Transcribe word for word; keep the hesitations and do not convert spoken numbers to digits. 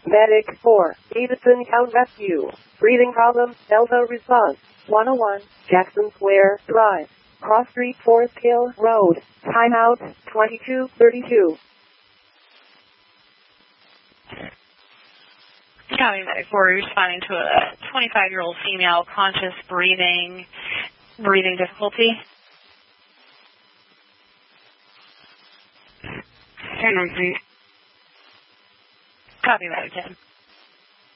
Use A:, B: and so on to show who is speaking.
A: Medic four, Davidson Town Rescue. Breathing problem, Delta response. one oh one, Jackson Square Drive. Cross Street, Forest Hill Road. Timeout, twenty-two thirty-two.
B: Copy, Medic four, responding to a twenty-five-year-old female, conscious breathing, breathing difficulty.
C: ten on, please.
B: Copy, Medic ten.